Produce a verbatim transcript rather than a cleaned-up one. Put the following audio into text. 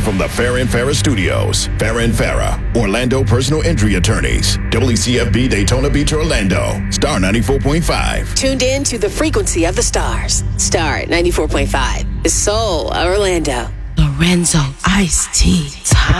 Live from the Farrah and Farrah Studios. Farrah and Farrah, Orlando personal injury attorneys. W C F B Daytona Beach, Orlando. Star ninety-four point five. Tuned in to the frequency of the stars. Star ninety-four point five. The soul of Orlando. Lorenzo Ice Tea.